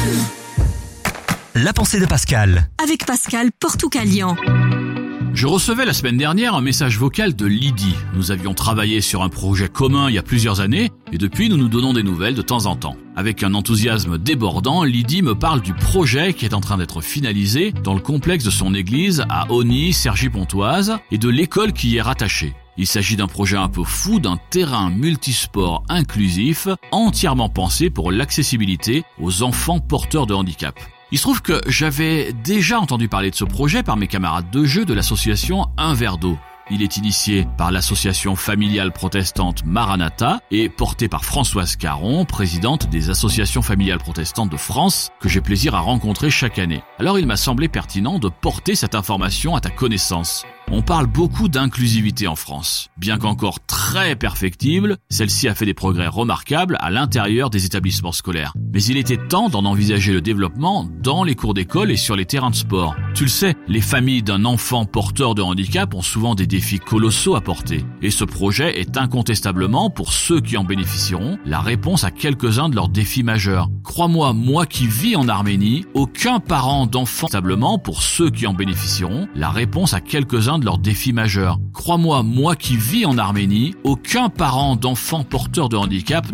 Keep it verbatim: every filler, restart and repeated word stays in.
La pensée de Pascal. Avec Pascal Portoukalian. Je recevais la semaine dernière un message vocal de Lydie. Nous avions travaillé sur un projet commun il y a plusieurs années et depuis nous nous donnons des nouvelles de temps en temps. Avec un enthousiasme débordant, Lydie me parle du projet qui est en train d'être finalisé dans le complexe de son église à Osny-Cergy-Pontoise et de l'école qui y est rattachée. Il s'agit d'un projet un peu fou, d'un terrain multisport inclusif, entièrement pensé pour l'accessibilité aux enfants porteurs de handicap. Il se trouve que j'avais déjà entendu parler de ce projet par mes camarades de jeu de l'association Un Verre d'eau. Il est initié par l'association familiale protestante Maranatha et porté par Françoise Caron, présidente des associations familiales protestantes de France, que j'ai plaisir à rencontrer chaque année. Alors il m'a semblé pertinent de porter cette information à ta connaissance. On parle beaucoup d'inclusivité en France. Bien qu'encore très perfectible, celle-ci a fait des progrès remarquables à l'intérieur des établissements scolaires. Mais il était temps d'en envisager le développement dans les cours d'école et sur les terrains de sport. Tu le sais, les familles d'un enfant porteur de handicap ont souvent des défis colossaux à porter. Et ce projet est incontestablement, pour ceux qui en bénéficieront, la réponse à quelques-uns de leurs défis majeurs. Crois-moi, moi qui vis en Arménie, aucun parent d'enfant, stablement pour ceux qui en bénéficieront, la réponse à quelques-uns de leurs défis majeurs. Crois-moi, moi qui vis en Arménie, aucun parent d'enfant porteur de handicap